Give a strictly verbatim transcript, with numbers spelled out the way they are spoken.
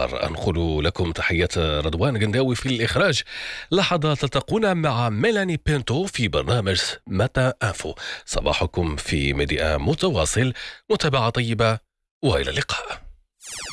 الأخبار. أنقل لكم تحية رضوان قنداوي في الإخراج. لحظة تلتقون مع ميلاني بينتو في برنامج متى أنفو. صباحكم في ميديا متواصل. متابعة طيبة وإلى اللقاء.